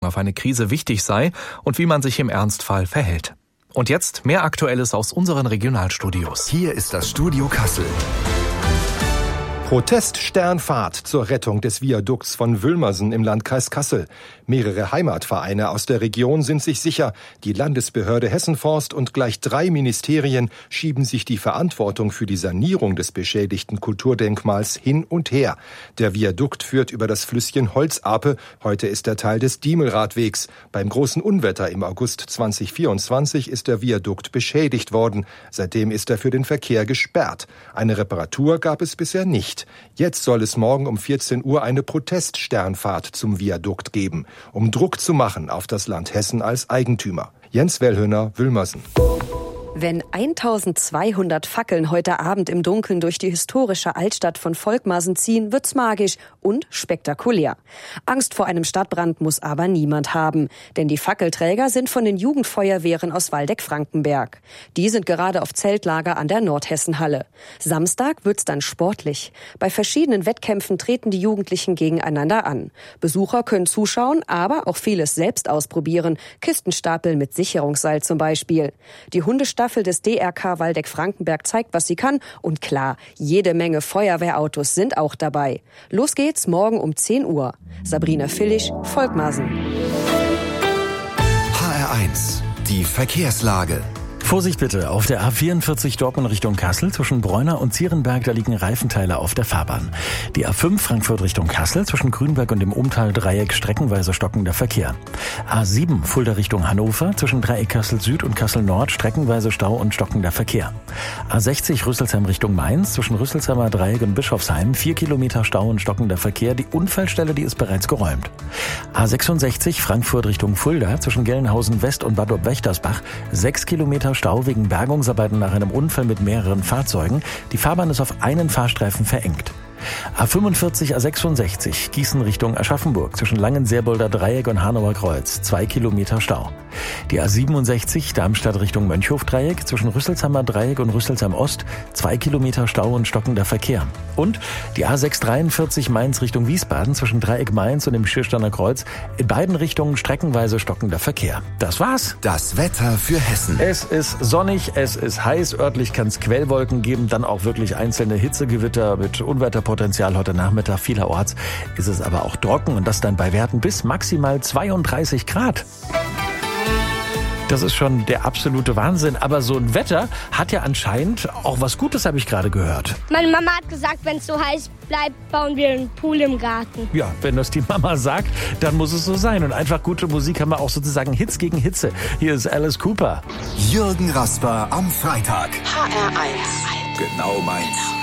auf eine Krise wichtig sei und wie man sich im Ernstfall verhält. Und jetzt mehr Aktuelles aus unseren Regionalstudios. Hier ist das Studio Kassel. Proteststernfahrt zur Rettung des Viadukts von Wülmersen im Landkreis Kassel. Mehrere Heimatvereine aus der Region sind sich sicher, die Landesbehörde Hessenforst und gleich 3 Ministerien schieben sich die Verantwortung für die Sanierung des beschädigten Kulturdenkmals hin und her. Der Viadukt führt über das Flüsschen Holzape. Heute ist er Teil des Diemelradwegs. Beim großen Unwetter im August 2024 ist der Viadukt beschädigt worden. Seitdem ist er für den Verkehr gesperrt. Eine Reparatur gab es bisher nicht. Jetzt soll es morgen um 14 Uhr eine Proteststernfahrt zum Viadukt geben, um Druck zu machen auf das Land Hessen als Eigentümer. Jens Wellhöner, Wülmersen. Wenn 1200 Fackeln heute Abend im Dunkeln durch die historische Altstadt von Volkmarsen ziehen, wird's magisch und spektakulär. Angst vor einem Stadtbrand muss aber niemand haben, denn die Fackelträger sind von den Jugendfeuerwehren aus Waldeck-Frankenberg. Die sind gerade auf Zeltlager an der Nordhessenhalle. Samstag wird's dann sportlich. Bei verschiedenen Wettkämpfen treten die Jugendlichen gegeneinander an. Besucher können zuschauen, aber auch vieles selbst ausprobieren. Kistenstapeln mit Sicherungsseil zum Beispiel. Die Hundestaffel des DRK Waldeck-Frankenberg zeigt, was sie kann. Und klar, jede Menge Feuerwehrautos sind auch dabei. Los geht's morgen um 10 Uhr. Sabrina Villisch, Volkmarsen. HR1, die Verkehrslage. Vorsicht bitte, auf der A44 Dortmund Richtung Kassel zwischen Bräuner und Zierenberg, da liegen Reifenteile auf der Fahrbahn. Die A5 Frankfurt Richtung Kassel zwischen Grünberg und dem Umtal-Dreieck streckenweise stockender Verkehr. A7 Fulda Richtung Hannover zwischen Dreieck Kassel Süd und Kassel Nord streckenweise Stau und stockender Verkehr. A60 Rüsselsheim Richtung Mainz zwischen Rüsselsheimer Dreieck und Bischofsheim 4 Kilometer Stau und stockender Verkehr. Die Unfallstelle, die ist bereits geräumt. A66 Frankfurt Richtung Fulda zwischen Gelnhausen West und Bad Ob-Wächtersbach 6 Kilometer Stau wegen Bergungsarbeiten nach einem Unfall mit mehreren Fahrzeugen. Die Fahrbahn ist auf einen Fahrstreifen verengt. A45, A66, Gießen Richtung Aschaffenburg zwischen Langenseebolder Dreieck und Hanauer Kreuz, 2 Kilometer Stau. Die A67, Darmstadt Richtung Mönchhof-Dreieck zwischen Rüsselsheimer Dreieck und Rüsselsheim Ost, 2 Kilometer Stau und stockender Verkehr. Und die A643 Mainz Richtung Wiesbaden zwischen Dreieck Mainz und dem Schiersteiner Kreuz, in beiden Richtungen streckenweise stockender Verkehr. Das war's. Das Wetter für Hessen. Es ist sonnig, es ist heiß, örtlich kann es Quellwolken geben, dann auch wirklich einzelne Hitzegewitter mit Unwetterpotenzial heute Nachmittag. Vielerorts ist es aber auch trocken und das dann bei Werten bis maximal 32 Grad. Das ist schon der absolute Wahnsinn. Aber so ein Wetter hat ja anscheinend auch was Gutes, habe ich gerade gehört. Meine Mama hat gesagt, wenn es so heiß bleibt, bauen wir einen Pool im Garten. Ja, wenn das die Mama sagt, dann muss es so sein. Und einfach gute Musik haben wir auch sozusagen Hits gegen Hitze. Hier ist Alice Cooper. Jürgen Rasper am Freitag. HR1. Genau meins.